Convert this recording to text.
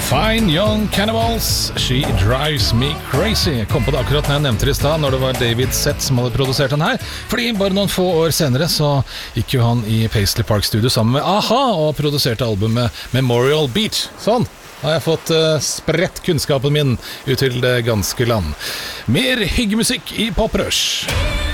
Fine Young Cannibals, She Drives Me Crazy. Jeg kom på det akkurat når jeg nevnte det I sted, når det var David Sett som hadde produsert den her. Fordi bare noen få år senere så gikk jo han I Paisley Park Studio sammen med A-ha og produserte albumet Memorial Beach. Sånn, har jeg fått spredt kunnskapen min ut til det ganske land. Mer hyggemusikk I Pop Rush.